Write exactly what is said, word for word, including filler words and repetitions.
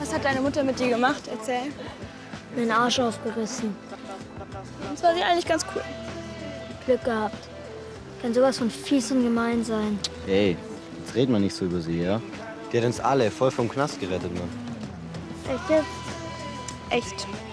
Was hat deine Mutter mit dir gemacht? Erzähl. Mir den Arsch aufgerissen. Das war sie eigentlich ganz cool. Glück gehabt. Kann sowas von fies und gemein sein. Ey, jetzt redet man nicht so über sie, ja? Die hat uns alle voll vom Knast gerettet, Mann. Echt jetzt? Echt.